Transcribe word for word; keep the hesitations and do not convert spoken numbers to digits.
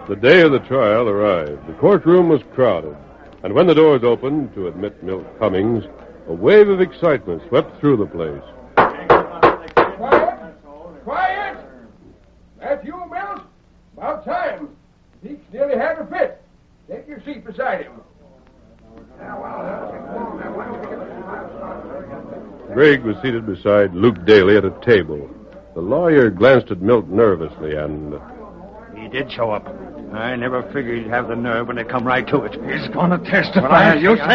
The day of the trial arrived. The courtroom was crowded. And when the doors opened to admit Milt Cummings, a wave of excitement swept through the place. Quiet! Quiet! That's you, Milt? About time. Zeke's nearly had a fit. Take your seat beside him. Greg was seated beside Luke Daly at a table. The lawyer glanced at Milt nervously and... He did show up. I never figured he'd have the nerve when it come right to it. He's going to testify. Well, you say